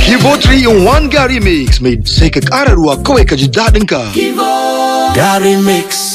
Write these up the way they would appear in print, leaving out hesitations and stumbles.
Kivo 3-in-1 Gary Mix mai sai ka ƙara ruwa kawai ka ji daɗin ka. Gary Mix.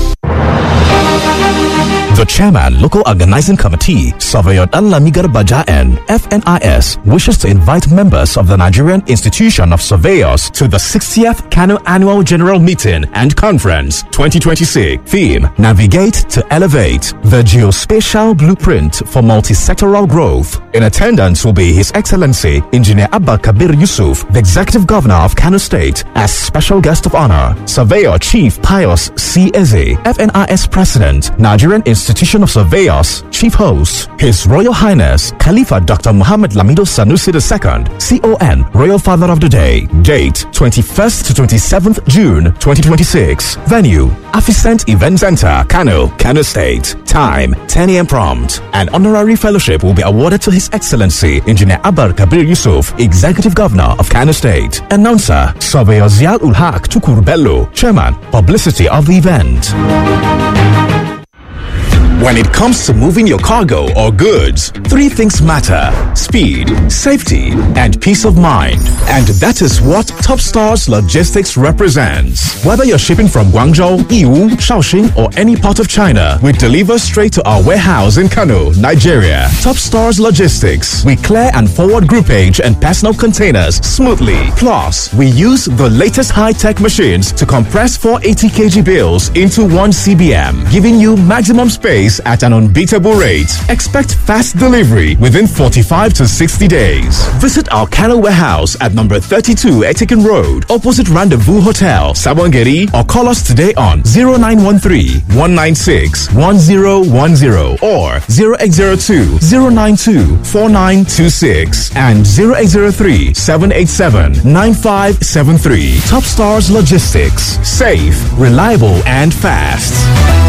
The Chairman, Local Organizing Committee, Surveyor Danlamigar Bajaen, FNIS, wishes to invite members of the Nigerian Institution of Surveyors to the 60th Kano Annual General Meeting and Conference 2026. Theme: Navigate to Elevate, the Geospatial Blueprint for Multi-Sectoral Growth. In attendance will be His Excellency, Engineer Abba Kabir Yusuf, the Executive Governor of Kano State, as special guest of honor. Surveyor Chief Pius C. Eze, FNIS President, Nigerian Institution of Surveyors, Chief Host, His Royal Highness Khalifa Dr. Muhammad Lamido Sanusi II, CON, Royal Father of the Day. Date 21st to 27th June 2026. Venue: Afficent Event Center, Kano, Kano State. Time: 10 a.m. prompt. An honorary fellowship will be awarded to His Excellency Engineer Abba Kabir Yusuf, Executive Governor of Kano State. Announcer: Surveyor Zial Ul Haq Tukur Bello, Chairman, Publicity of the event. When it comes to moving your cargo or goods, three things matter: speed, safety, and peace of mind. And that is what Top Stars Logistics represents. Whether you're shipping from Guangzhou, Yiwu, Shaoxing, or any part of China, we deliver straight to our warehouse in Kano, Nigeria. Top Stars Logistics. We clear and forward groupage and personal containers smoothly. Plus, we use the latest high-tech machines to compress 480 kg bills into 1 CBM, giving you maximum space at an unbeatable rate. Expect fast delivery within 45 to 60 days. Visit our Kano warehouse at number 32 Etikin Road, opposite Rendezvous Hotel, Sabongeri, or call us today on 0913-196-1010 or 0802-092-4926 and 0803-787-9573. Top Stars Logistics. Safe, reliable, and fast.